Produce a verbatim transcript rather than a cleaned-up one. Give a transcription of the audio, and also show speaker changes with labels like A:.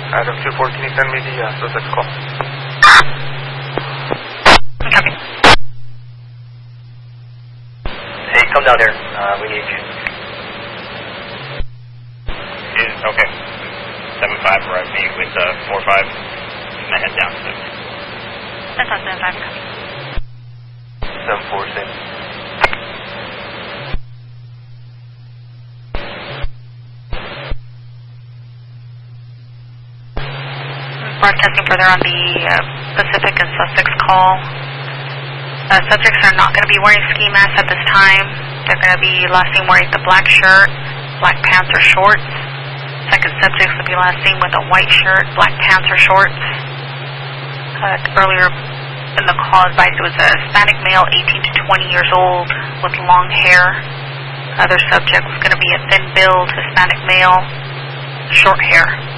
A: Adam two four, can you send me the uh, suspect's call?
B: Copy.
C: Hey, come down here. Uh, we need you.
D: Is, okay. seven five, arrive me with uh, four five. I'm going to head down to six.
B: That's on seven five, copy.
A: seven four six.
B: Broadcasting further on the uh, Pacific and Sussex call. Uh, subjects are not going to be wearing ski masks at this time. They're going to be last seen wearing the black shirt, black pants or shorts. Second subjects will be last seen with a white shirt, black pants or shorts. Uh, earlier in the call advised it was a Hispanic male, eighteen to twenty years old, with long hair. Other subject was going to be a thin-build Hispanic male, short hair.